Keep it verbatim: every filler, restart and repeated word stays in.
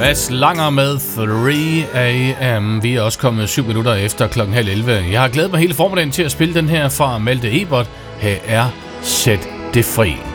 Mads Langer med tre a m. Vi er også kommet syv minutter efter klokken halv elleve. Jeg har glædet mig hele formiddagen til at spille den her fra Malte Ebert. Her er Sæt det fri.